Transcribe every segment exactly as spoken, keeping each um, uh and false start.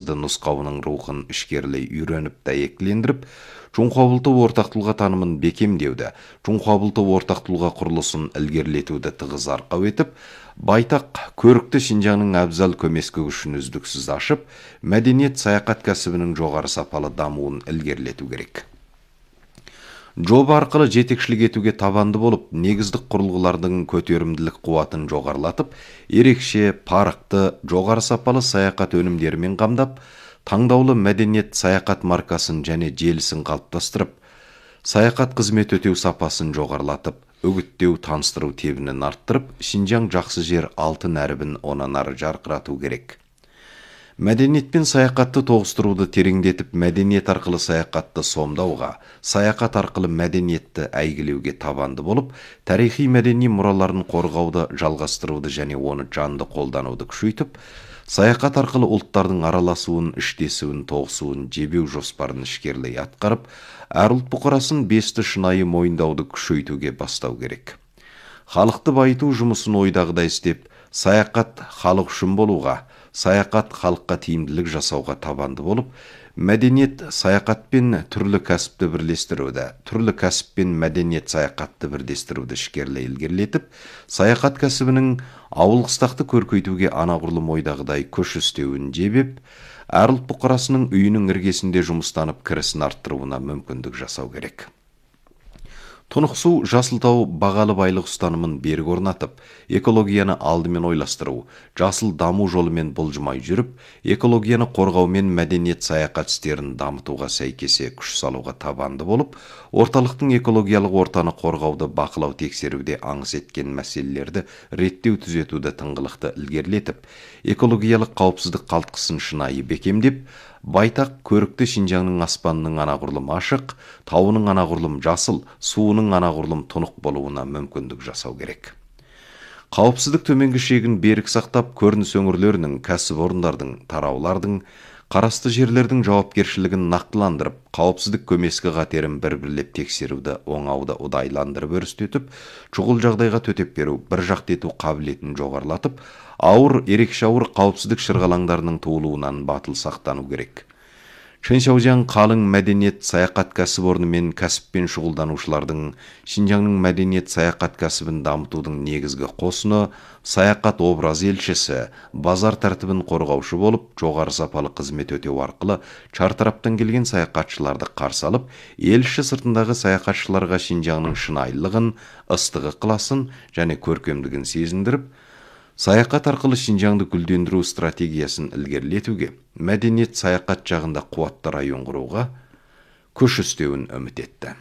маңызды нұсқауының рухын ішкерлей үйреніп дәйектілендіріп, Чоңқабылты ортақ тұлға танымын бекемдеуді, Чоңқабылты ортақ тұлға құрылысын ілгерілетуді тығыз арқау етіп, байтақ көрікті Шинжаңның әбзал көмескі күшін үздіксіз ашып, мәдениет саяхат кәсібінің жоғары сапалы дамуын ілгерілету керек. Жоба арқылы жетекшілік етуге табанды болып, негіздік құрылғылардың көтерімділік қуатын жоғарылатып, ерекше, парықты, жоғары сапалы саяхат өнімдерімен қамдап, таңдаулы мәдениет саяхат маркасын және желісін қалыптастырып, саяхат қызмет өтеу сапасын жоғарылатып, үгіттеу, таныстыру тебінін арттырып, Шинжаң жақсы жер алтын әрібін онан ары жарқырату керек. Мәдениет пен саяхатты тоғыстыруды тереңдетіп, мәдениет арқылы саяхатты сомдауға, саяхат арқылы мәдениетті әйгілеуге табанды болып, тарихи мәдени мұраларын қорғауды, жалғастыруды және оны жанды қолдануды күшейтіп, саяхат арқылы ұлттардың араласуын, іштесуін, тоғысуын, жебеу жоспарын ішкерлей атқарып, әр ұлт бұқарасын бесті шынайы мойындауды күшейтуге бастау керек. Халықты байыту жұмысын ойдағыдай істеп, саяхат халық үшін болуға, саяхат халыққа тиімділік жасауға табанды болып, мәдениет саяхат пен түрлі кәсіпті бірлестіруді, түрлі кәсіп пен мәдениет саяхатты бірдестіруді ішкерлей ілгерілетіп, саяхат кәсібінің ауыл қыстақты көркейтуге анағұрлым ойдағыдай көш істеуін жебеп, әр ұлт бұқарасының үйінің іргесінде жұмыстанып кірісін арттыруына мүмкіндік жасау керек. Тұнықсу Жасылтау бағалы байлық ұстанымын берік орнатып, экологияны алдымен ойластыру, жасыл даму жолымен бұлжымай жүріп, экологияны қорғау мен мәдениет саяхат істерін дамытуға сәйкесе күш салуға табанды болып, орталықтың экологиялық ортаны қорғауды бақылау тексеруде аңыс еткен мәселелерді реттеу түзетуді тыңғылықты ілгерілетіп, экологиялық қауіпсіздік қалтқысын шынайы бекемдеп, байтақ көрікті Шинжаңның аспанының анағұрлым ашық, тауының анағұрлым жасыл, суының анағұрлым тұнық болуына мүмкіндік жасау керек. Қауіпсіздік төменгі шегін берік сақтап, көрініс өңірлерінің, кәсіпорындардың, тараулардың, қарасты жерлердің жауапкершілігін нақтыландырып, қауіпсіздік көмескі қатерін бір-бірлеп тексеруді оңауды ұдайландырып өрістетіп, шұғыл жағдайға төтеп беру, бір жақты ету қабілетін жоғарылатып, ауыр, ерекше ауыр қауіпсіздік шырғалаңдарының туылуынан батыл сақтану керек. Чэньшаожяң қалың мәдениет саяхат кәсіпорны мен кәсіппен шұғылданушылардың Шинжаңның мәдениет саяхат кәсібін дамытудың негізгі қосыны саяхат образ елшісі, базар тәртібін қорғаушы болып, жоғары сапалы қызмет өтеу арқылы чартараптан келген саяхатшыларды қарсы алып, елші сыртындағы саяхатшыларға Шинжаңның шынайылығын, ыстығы ықыласын және көркемдігін сезіндіріп, саяхат арқылы Шинжаңды гүлдендіру стратегиясын ілгерілетуге, мәдениет саяхат жағында қуатты район құруға күш істеуін үміт етті.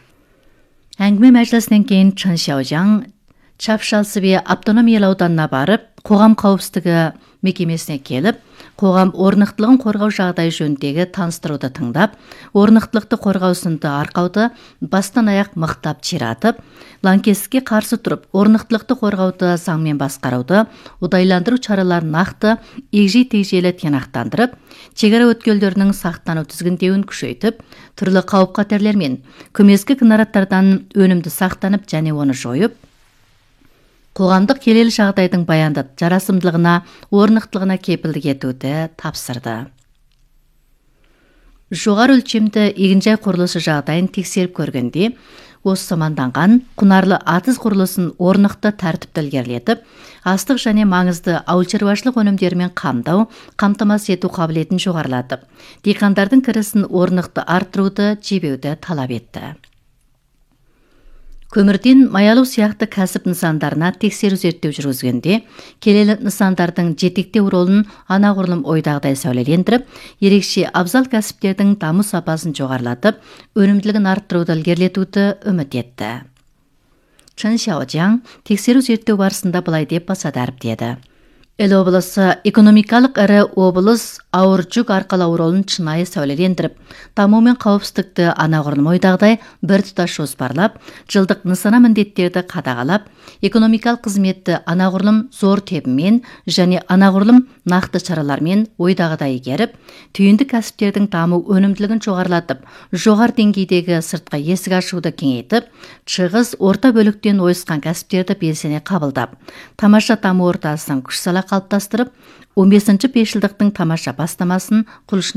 Әңгіме мәжілісінен кейін Чын Шаожаң Чапшалсыбе автономиялы ауданына барып, қоғам қауіпсіздігі мекемесіне келіп, қоғам орнықтылығын қорғау жағдайы жөніндегі таныстыруды тыңдап, орнықтылықты қорғау сынды арқауды бастан аяқ мықтап чиратып, лаңкестікке қарсы тұрып, орнықтылықты қорғауды заңмен басқаруды, ұдайландыру чараларын нақты, егжей-тегжейлі тиянақтандырып, шекара өткелдерінің сақтану тізгіндеуін күшейтіп, түрлі қауіп-қатерлер мен көмескі кінараттардан өнімді сақтанып және оны жойып, қоғамдық келелі жағдайдың баянды жарасымдылығына, орнықтылығына кепілдік етуді тапсырды. Жоғары өлшемді егінжай құрылысы жағдайын тексеріп көргенде, осы маманданған құнарлы атыз құрылысын орнықты тәртіпті ілгерілетіп, астық және маңызды ауыл шаруашылық өнімдерімен қамдау, қамтамасыз ету қабілетін жоғарылатып, диқандардың кірісін орнықты арттыруды, жебеуді талап етті. Көмірден маялау сияқты кәсіп нысандарына тексеру зерттеу жүргізгенде, келелі нысандардың жетектеу ролын анағұрлым ойдағыдай сәулелендіріп, ерекше абзал кәсіптердің даму сапасын жоғарылатып, өнімділігін арттыруды ілгерілетуді үміт етті. Чын Шаожаң тексеру зерттеу барысында былай деп баса дәріптеді. Эл облысы экономикалық ірі облыс ауыр жүк арқалау ролын шынайы сәулелендіріп, даму мен қауіпсіздікті анағұрлым ойдағыдай бір тұтас жоспарлап, жылдық нысана міндеттерді қадағалап, экономикалық қызметті анағұрлым зор тебімен және анағұрлым нақты шаралармен ойдағыдай игеріп, түйінді кәсіптердің даму өнімділігін жоғарылатып, жоғары деңгейдегі сыртқы есік ашуды кеңейтіп, шығыс орта бөліктен ойысқан кәсіптерді белсене қабылдап, тамаша даму ортасын күш сала қалыптастырып, он бесінші бесжылдықтың тамаша бастамасын құлшына